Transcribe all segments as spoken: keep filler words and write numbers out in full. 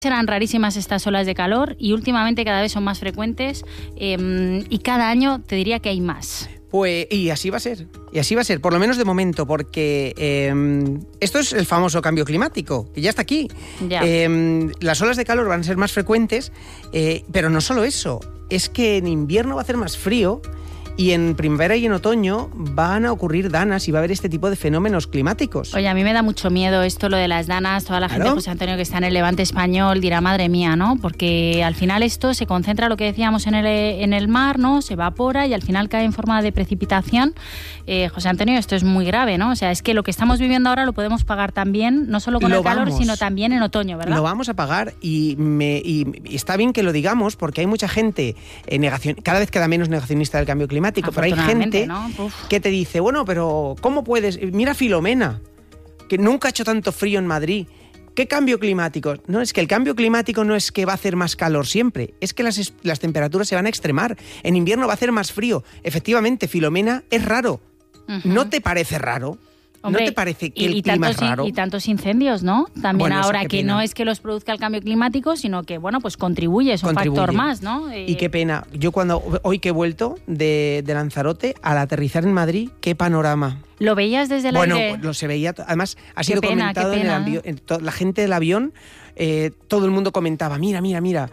Eran rarísimas estas olas de calor y últimamente cada vez son más frecuentes eh, y cada año te diría que hay más. Pues, y así va a ser, y así va a ser, por lo menos de momento, porque eh, esto es el famoso cambio climático, que ya está aquí. Ya. Eh, las olas de calor van a ser más frecuentes, eh, pero no solo eso, es que en invierno va a hacer más frío y en primavera y en otoño van a ocurrir danas y va a haber este tipo de fenómenos climáticos. Oye, a mí me da mucho miedo esto, lo de las danas. Toda la ¿Claro? gente, José Antonio, que está en el Levante español dirá, madre mía, ¿no? Porque al final esto se concentra, lo que decíamos, en el, en el mar, ¿no? Se evapora y al final cae en forma de precipitación. Eh, José Antonio, esto es muy grave, ¿no? O sea, es que lo que estamos viviendo ahora lo podemos pagar también, no solo con Lo el calor, vamos. sino también en otoño, ¿verdad? Lo vamos a pagar y, me, y, y está bien que lo digamos porque hay mucha gente, eh, negacion, cada vez queda menos negacionista del cambio climático, pero hay gente, ¿no? que te dice, bueno, pero ¿cómo puedes? Mira Filomena, que nunca ha hecho tanto frío en Madrid. ¿Qué cambio climático? No, es que el cambio climático no es que va a hacer más calor siempre, es que las, las temperaturas se van a extremar. En invierno va a hacer más frío. Efectivamente, Filomena, es raro. Uh-huh. ¿No te parece raro? Hombre, ¿No te parece que y, el y clima tantos, es raro? Y tantos incendios, ¿no? También bueno, ahora que pena. no es que los produzca el cambio climático, sino que, bueno, pues contribuye, es un Contribuye. factor más, ¿no? Eh... Y qué pena. Yo cuando, hoy que he vuelto de, de Lanzarote, al aterrizar en Madrid, qué panorama. ¿Lo veías desde el bueno, aire? Bueno, lo se veía, además ha qué sido pena, comentado en el avión, en to, la gente del avión, eh, todo el mundo comentaba, mira, mira, mira,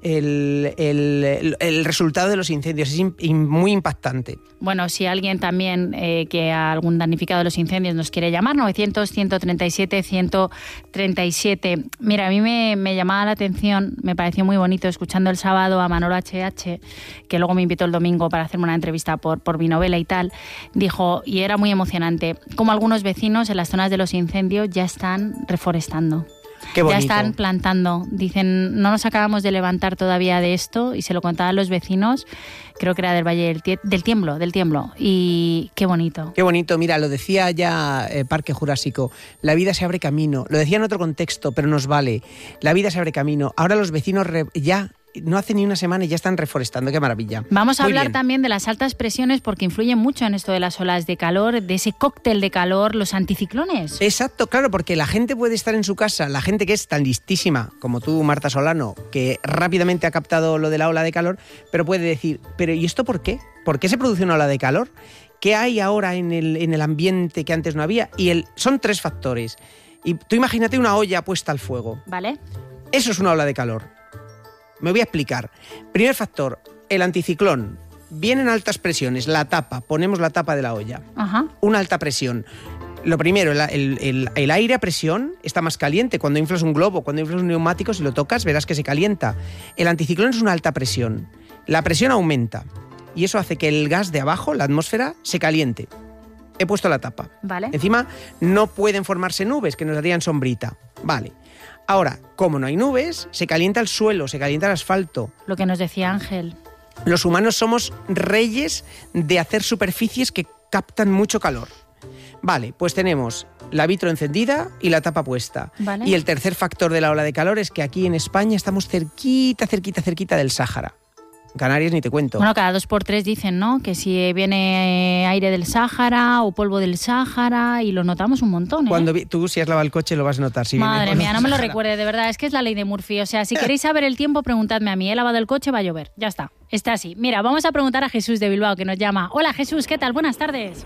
el, el, el, el resultado de los incendios es in, in, muy impactante. Bueno, si alguien también eh, que algún damnificado de los incendios nos quiere llamar, novecientos, ciento treinta y siete, ciento treinta y siete. Mira, a mí me, me llamaba la atención, me pareció muy bonito, escuchando el sábado a Manolo H H, que luego me invitó el domingo para hacerme una entrevista por, por Binovela y tal, dijo, y era muy emocionante, como algunos vecinos en las zonas de los incendios ya están reforestando. Qué bonito. Ya están plantando. Dicen, no nos acabamos de levantar todavía de esto, y se lo contaban los vecinos, creo que era del Valle del, tie- del Tiemblo, del Tiemblo. Y qué bonito. Qué bonito. Mira, lo decía ya eh, Parque Jurásico, la vida se abre camino. Lo decía en otro contexto, pero nos vale. La vida se abre camino. Ahora los vecinos re- ya... No hace ni una semana y ya están reforestando, qué maravilla. Vamos a Muy hablar bien. también de las altas presiones porque influyen mucho en esto de las olas de calor, de ese cóctel de calor, los anticiclones. Exacto, claro, porque la gente puede estar en su casa, la gente que es tan listísima como tú, Marta Solano, que rápidamente ha captado lo de la ola de calor, pero puede decir, pero ¿y esto por qué? ¿Por qué se produce una ola de calor? ¿Qué hay ahora en el, en el ambiente que antes no había? Y el, son tres factores. Y tú imagínate una olla puesta al fuego. ¿Vale? Eso es una ola de calor. Me voy a explicar. Primer factor, el anticiclón. Vienen altas presiones, la tapa, ponemos la tapa de la olla. Ajá. Una alta presión. Lo primero, el, el, el, el aire a presión está más caliente. Cuando inflas un globo, cuando inflas un neumático, si lo tocas, verás que se calienta. El anticiclón es una alta presión. La presión aumenta y eso hace que el gas de abajo, la atmósfera, se caliente. He puesto la tapa. Vale. Encima, no pueden formarse nubes que nos darían sombrita. Vale. Ahora, como no hay nubes, se calienta el suelo, se calienta el asfalto. Lo que nos decía Ángel. Los humanos somos reyes de hacer superficies que captan mucho calor. Vale, pues tenemos la vitro encendida y la tapa puesta. Vale. Y el tercer factor de la ola de calor es que aquí en España estamos cerquita, cerquita, cerquita del Sáhara. Canarias ni te cuento. Bueno, cada dos por tres dicen, ¿no? Que si viene aire del Sáhara o polvo del Sáhara, y lo notamos un montón, ¿eh? Cuando vi, tú si has lavado el coche lo vas a notar. Si Madre viene mía, no me lo Sáhara. recuerde, de verdad, es que es la ley de Murphy. O sea, si queréis saber el tiempo, preguntadme a mí. He lavado el coche, va a llover. Ya está, está así. Mira, vamos a preguntar a Jesús de Bilbao, que nos llama. Hola Jesús, ¿qué tal? Buenas tardes.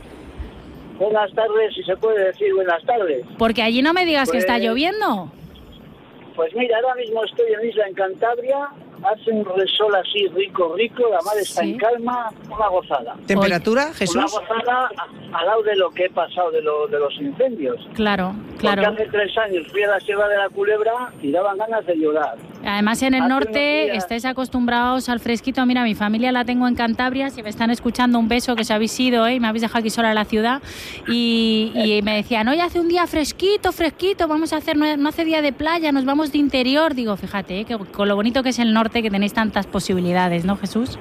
Buenas tardes, si se puede decir buenas tardes. Porque allí no me digas Pues, que está lloviendo. Pues mira, ahora mismo estoy en Isla, en Cantabria, hace un resol así rico, rico, la mar está Sí. en calma, una gozada. ¿Temperatura, Jesús? Una gozada a- al lado de lo que he pasado de, lo, de los incendios. Claro, claro. Porque hace tres años fui a la Sierra de la Culebra y daban ganas de llorar. Además, en el Hace norte unos días- estáis acostumbrados al fresquito. Mira, mi familia la tengo en Cantabria. Si me están escuchando, un beso, que se habéis ido, ¿eh? Me habéis dejado aquí sola en la ciudad. Y, y me decían, hoy hace un día fresquito, fresquito, vamos a hacer, no, no hace día de playa, nos vamos de interior. Digo, fíjate, ¿eh? Que con lo bonito que es el norte, que tenéis tantas posibilidades, ¿no, Jesús?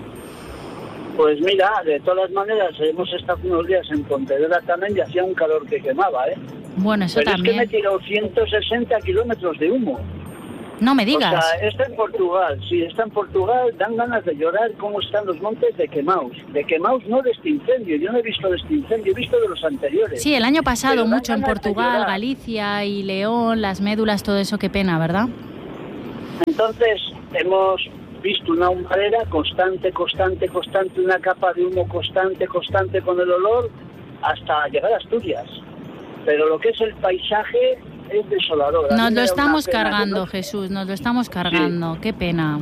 Pues mira, de todas maneras, hemos estado unos días en Pontevedra también y hacía un calor que quemaba, ¿eh? Bueno, eso Pero también. es que me he tirado ciento sesenta kilómetros de humo. No me digas. O sea, está en Portugal, sí, está en Portugal, dan ganas de llorar cómo están los montes de quemaos. De quemaos, no de este incendio, yo no he visto de este incendio, he visto de los anteriores. Sí, el año pasado Pero dan mucho en ganas de Portugal, llorar. Galicia y León, las médulas, todo eso, qué pena, ¿verdad? Entonces hemos visto una humareda constante, constante, constante, una capa de humo constante, constante con el olor, hasta llegar a Asturias. Pero lo que es el paisaje es desolador. Nos lo estamos cargando, no... Jesús, nos lo estamos cargando. Sí. Qué pena.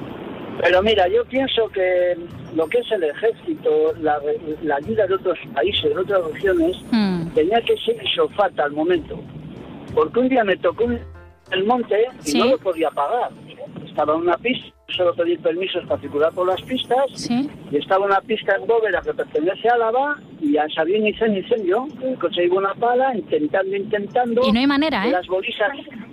Pero mira, yo pienso que lo que es el ejército, la, la ayuda de otros países, de otras regiones, mm. tenía que ser isofata al momento. Porque un día me tocó el monte y ¿sí? no lo podía pagar. Estaba en una pista, solo pedir permisos para circular por las pistas, ¿sí? y estaba una pista en Bóveda que pertenece a Álava, y ya se había incendio, incendio. El coche iba una pala, intentando, intentando. Y no hay manera, ¿eh? Las bolsas...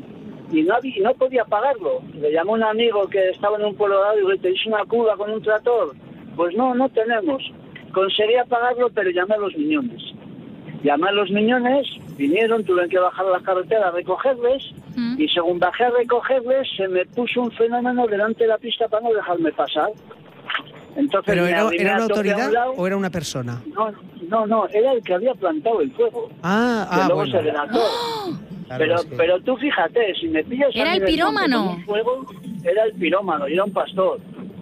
Y no, había, y no podía pagarlo. Le llamó un amigo que estaba en un pueblo de y le ¿te hizo una cuba con un tractor? Pues no, no tenemos. Conseguía pagarlo, pero llamé a los miñones. Llamé a los miñones, vinieron, tuve que bajar a la carretera a recogerles, ¿Mm? y según bajé a recogerles, se me puso un fenómeno delante de la pista para no dejarme pasar. Entonces, ¿pero era, era una autoridad un lado, o era una persona? No, no, no, era el que había plantado el fuego. Ah, que ah, luego bueno. se delató. ¡Oh! Claro, pero, es que... pero tú fíjate, si me pillas... Era el pirómano. Fuego, era el pirómano, era un pastor.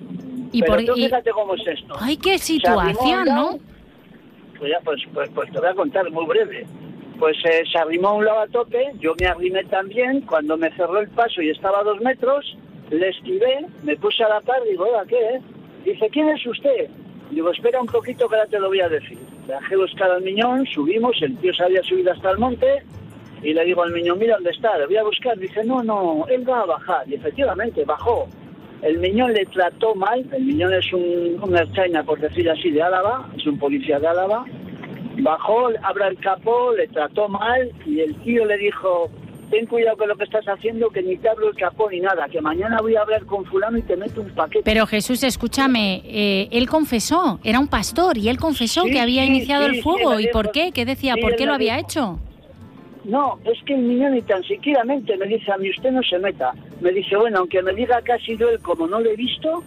¿Y pero por, tú y... fíjate cómo es esto. Ay, qué situación, ¿no? Pues ya, pues, pues, pues te voy a contar muy breve. Pues eh, se arrimó a un lado a tope, yo me arrimé también, cuando me cerró el paso y estaba a dos metros, le esquivé, me puse a la par, digo, ¿ahora qué, eh? Dice, ¿quién es usted? Digo, espera un poquito que ahora te lo voy a decir. Bajé los caras al miñón, subimos, el tío se había subido hasta el monte, y le digo al miñón, mira dónde está, le voy a buscar. Dice, no, no, él va a bajar. Y efectivamente, bajó. El miñón le trató mal, el miñón es un, un erchaina, por decir así, de Álava, es un policía de Álava. Bajó, abra el capó, le trató mal, y el tío le dijo, ten cuidado con lo que estás haciendo, que ni te abro el capó ni nada, que mañana voy a hablar con fulano y te meto un paquete. Pero Jesús, escúchame, eh, él confesó, era un pastor, y él confesó sí, que había sí, iniciado sí, el fuego. sí, ¿Y por qué? ¿Qué decía? Sí, ¿Por qué lo había dijo. hecho? No, es que el niño ni tan siquiera mente, me dice a mí, usted no se meta. Me dice, bueno, aunque me diga que ha sido él, como no lo he visto,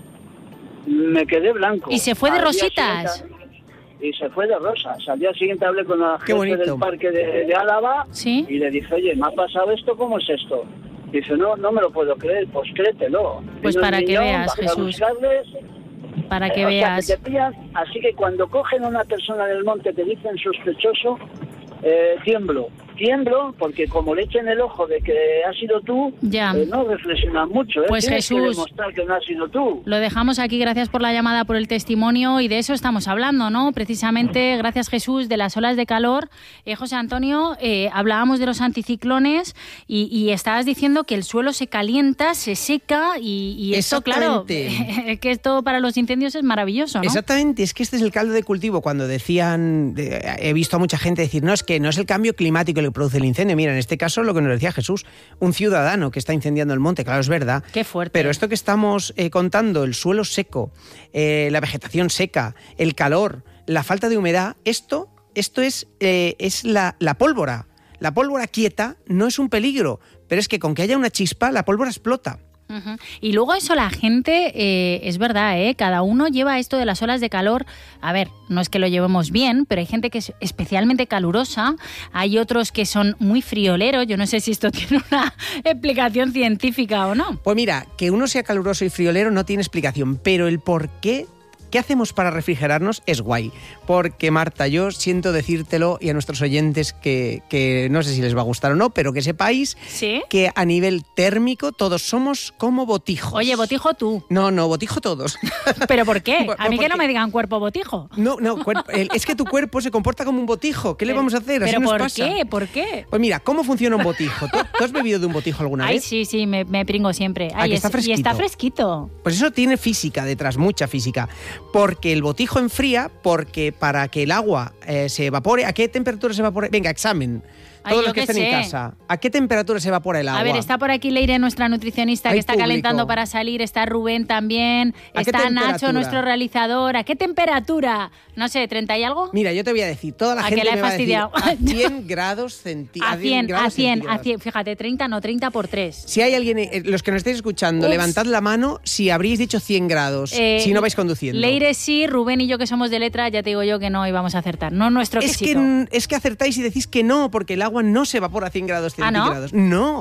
me quedé blanco. ¿Y se fue de Al rositas? Siguiente, y se fue de rosas. Al día siguiente hablé con la Qué jefe bonito. del parque de, de Álava, ¿sí? Y le dije, oye, ¿me ha pasado esto? ¿Cómo es esto? Dice, no, no me lo puedo creer. Pues créetelo. Pues Vino para el que niño, veas, bajé a Jesús. buscarles, Para que eh, o veas. sea, que te pillan, así que cuando cogen a una persona en el monte, te dicen sospechoso, eh, tiemblo. Tiemblo porque como le echen el ojo de que has sido tú, ya. Eh, no reflexionan mucho. ¿eh? Pues Tienes Jesús, que demostrar que no has sido tú. Lo dejamos aquí, gracias por la llamada, por el testimonio, y de eso estamos hablando, ¿no? Precisamente, gracias Jesús, de las olas de calor. Eh, José Antonio, eh, hablábamos de los anticiclones y, y estabas diciendo que el suelo se calienta, se seca y, y esto, claro, que esto para los incendios es maravilloso, ¿no? Exactamente, es que este es el caldo de cultivo. Cuando decían, de, he visto a mucha gente decir, no, es que no es el cambio climático el que produce el incendio. Mira, en este caso lo que nos decía Jesús, un ciudadano que está incendiando el monte, claro, es verdad. Qué fuerte. Pero esto que estamos eh, contando, el suelo seco, eh, la vegetación seca, el calor, la falta de humedad, esto, esto es, eh, es la, la pólvora. La pólvora quieta no es un peligro, pero es que con que haya una chispa, la pólvora explota. Uh-huh. Y luego eso la gente, eh, es verdad, ¿eh? Cada uno lleva esto de las olas de calor, a ver, no es que lo llevemos bien, pero hay gente que es especialmente calurosa, hay otros que son muy frioleros, yo no sé si esto tiene una explicación científica o no. Pues mira, que uno sea caluroso y friolero no tiene explicación, pero el por qué, qué hacemos para refrigerarnos es guay. Porque Marta, yo siento decírtelo y a nuestros oyentes que, que no sé si les va a gustar o no, pero que sepáis ¿sí? que a nivel térmico todos somos como botijos. Oye, botijo tú. No, no, botijo todos. ¿Pero por qué? A mí porque... que no me digan cuerpo botijo. No, no, cuerpo, es que tu cuerpo se comporta como un botijo. ¿Qué le vamos a hacer? Así ¿Pero nos por pasa. qué? ¿Por qué? Pues mira, ¿cómo funciona un botijo? ¿Tú, tú has bebido de un botijo alguna Ay, vez? sí, sí, me, me pringo siempre. Ay, Ay, que está es, fresquito. Y está fresquito. Pues eso tiene física detrás, mucha física. Porque el botijo enfría, porque para que el agua eh, se evapore, ¿a qué temperatura se evapora? Venga, examen. Todos Ay, los que estén sé. en casa. ¿A qué temperatura se evapora el agua? A ver, está por aquí Leire, nuestra nutricionista, Hay que está público. calentando para salir. Está Rubén también. ¿A qué Está Nacho, temperatura? nuestro realizador. ¿A qué temperatura? No sé, ¿treinta y algo? Mira, yo te voy a decir, toda la ¿A gente que la he me va a decir fastidiado? a cien grados centígrados. A cien, a cien, a cien. Fíjate, treinta no, treinta por tres. Si hay alguien, eh, los que nos estáis escuchando, Ups. levantad la mano si habríais dicho cien grados, Eh, si no vais conduciendo. Leire sí, Rubén y yo que somos de letra, ya te digo yo que no íbamos a acertar. No nuestro es quesito. que, es que acertáis y decís que no, porque el agua no se evapora a cien grados ¿Ah, no? centígrados. No,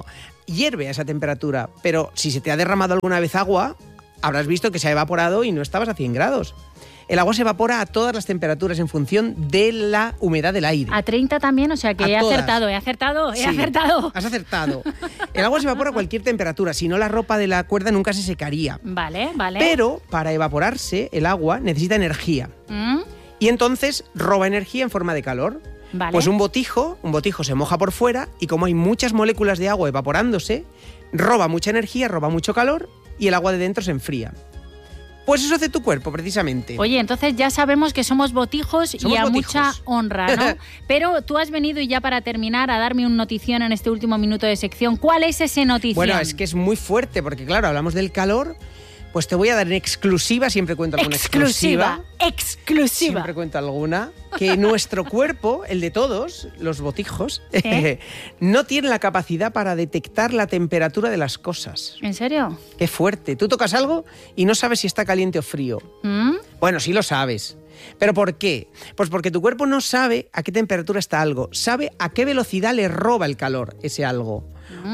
hierve a esa temperatura, pero si se te ha derramado alguna vez agua, habrás visto que se ha evaporado y no estabas a cien grados. El agua se evapora a todas las temperaturas en función de la humedad del aire. A treinta también, o sea que A he todas. acertado, he acertado, he Sí, acertado. Has acertado. El agua se evapora a cualquier temperatura, si no la ropa de la cuerda nunca se secaría. Vale, vale. Pero para evaporarse el agua necesita energía. ¿Mm? Y entonces roba energía en forma de calor. Vale. Pues un botijo, un botijo se moja por fuera y como hay muchas moléculas de agua evaporándose, roba mucha energía, roba mucho calor y el agua de dentro se enfría. Pues eso hace tu cuerpo, precisamente. Oye, entonces ya sabemos que somos botijos Somos y a botijos. mucha honra, ¿no? Pero tú has venido y ya para terminar a darme un notición en este último minuto de sección. ¿Cuál es ese notición? Bueno, es que es muy fuerte porque, claro, hablamos del calor, pues te voy a dar en exclusiva, siempre cuento alguna exclusiva, exclusiva. exclusiva. Siempre cuento alguna, que nuestro cuerpo, el de todos, los botijos, ¿Eh? no tiene la capacidad para detectar la temperatura de las cosas. ¿En serio? Qué fuerte. Tú tocas algo y no sabes si está caliente o frío. ¿Mm? Bueno, sí lo sabes. ¿Pero por qué? Pues porque tu cuerpo no sabe a qué temperatura está algo, sabe a qué velocidad le roba el calor ese algo.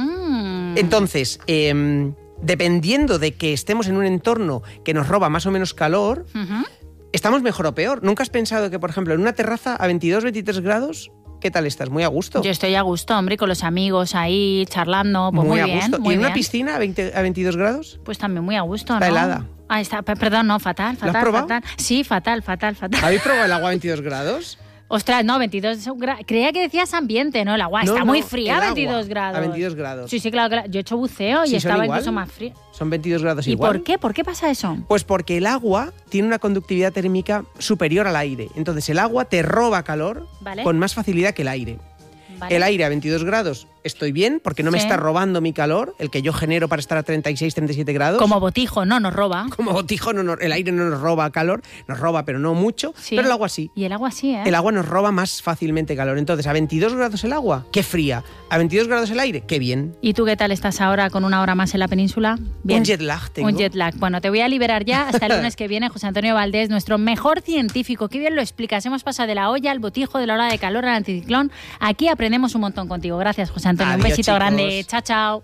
Mm. Entonces, eh, dependiendo de que estemos en un entorno que nos roba más o menos calor, Ujú. estamos mejor o peor. ¿Nunca has pensado que, por ejemplo, en una terraza a veintidós, veintitrés grados, qué tal estás? Muy a gusto. Yo estoy a gusto, hombre, con los amigos ahí charlando. Pues muy, a bien, gusto. muy ¿Y en una bien. piscina a, veinte, a veintidós grados? Pues también muy a gusto, ¿no? Está helada. Ah, está, pe- perdón, no, fatal, fatal, has probado? fatal. Sí, fatal, fatal, fatal. ¿Habéis probado el agua a veintidós grados? Ostras, no, veintidós grados. Creía que decías ambiente, ¿no? El agua No, está no, muy fría el a agua, veintidós grados. a veintidós grados. Sí, sí, claro, claro. Yo he hecho buceo y Sí, son estaba igual. incluso más frío. Son veintidós grados ¿Y igual. por qué? ¿Por qué pasa eso? Pues porque el agua tiene una conductividad térmica superior al aire. Entonces el agua te roba calor Vale. con más facilidad que el aire. Vale. El aire a veintidós grados estoy bien porque no me Sí. está robando mi calor, el que yo genero para estar a treinta y seis, treinta y siete grados. Como botijo, no, nos roba. Como botijo, no, no, el aire no nos roba calor, nos roba pero no mucho, Sí. pero el agua sí. Y el agua sí, ¿eh? El agua nos roba más fácilmente calor. Entonces, a veintidós grados el agua, qué fría. A veintidós grados el aire, qué bien. ¿Y tú qué tal estás ahora con una hora más en la península? Bien. Un jet lag tengo. Un jet lag. Bueno, te voy a liberar ya hasta el lunes que viene. José Antonio Valdés, nuestro mejor científico. Qué bien lo explicas. Hemos pasado de la olla al botijo, de la ola de calor al anticiclón. Aquí aprendemos un montón contigo. Gracias, José Antonio. un Adiós, besito chicos. grande. Chao, chao.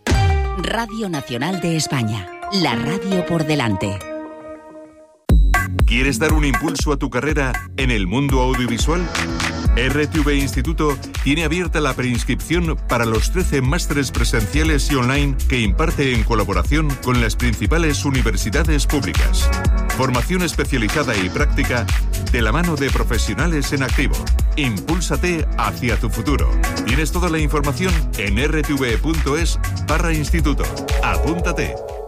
Radio Nacional de España. La radio por delante. ¿Quieres dar un impulso a tu carrera en el mundo audiovisual? R T V Instituto tiene abierta la preinscripción para los trece másteres presenciales y online que imparte en colaboración con las principales universidades públicas. Formación especializada y práctica de la mano de profesionales en activo. Impúlsate hacia tu futuro. Tienes toda la información en r t v punto es barra instituto. Apúntate.